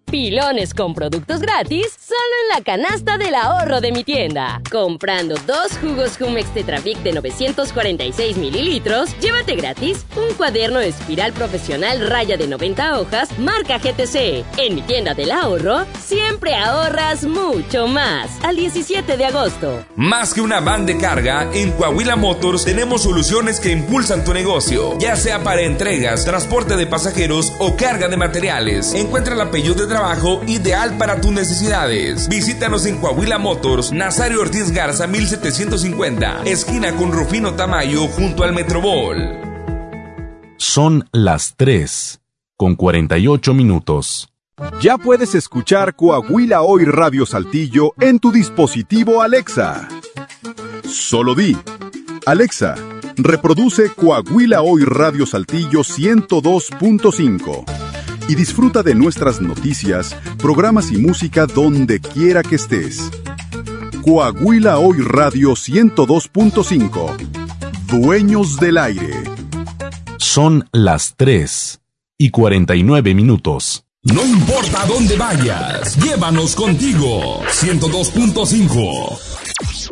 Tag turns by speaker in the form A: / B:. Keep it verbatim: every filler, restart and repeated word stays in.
A: Pilones con productos gratis solo en la canasta del ahorro de mi tienda. Comprando dos jugos Jumex Tetrabric de novecientos cuarenta y seis mililitros, llévate gratis un cuaderno espiral profesional raya de noventa hojas marca G T C. En mi tienda del ahorro, siempre ahorras mucho más. Al diecisiete de agosto.
B: Más que una van de carga, en Coahuila Motors tenemos soluciones que impulsan tu negocio, ya sea para entregas, transporte de pasajeros o carga de materiales. Encuentra el apellido de trabajo ideal para tus necesidades. Visítanos en Coahuila Motors, Nazario Ortiz Garza mil setecientos cincuenta, esquina con Rufino Tamayo, junto al Metrobol.
C: Son las tres con cuarenta y ocho minutos.
D: Ya puedes escuchar Coahuila Hoy Radio Saltillo en tu dispositivo Alexa. Solo di: Alexa, reproduce Coahuila Hoy Radio Saltillo ciento dos punto cinco y disfruta de nuestras noticias, programas y música donde quiera que estés. Coahuila Hoy Radio ciento dos punto cinco. Dueños del aire.
C: Son las tres y cuarenta y nueve minutos.
B: No importa dónde vayas, llévanos contigo. ciento dos punto cinco.